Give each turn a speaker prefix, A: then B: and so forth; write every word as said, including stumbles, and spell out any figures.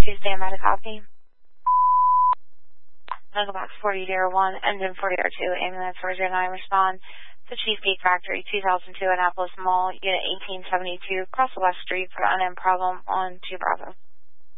A: two, stand by to copy. Echo Box forty zero one, engine forty zero two, ambulance four zero nine, respond to Cheesecake Factory, two thousand two, Annapolis Mall, unit eighteen seventy-two, across the West Street for an unnamed problem on two Bravo.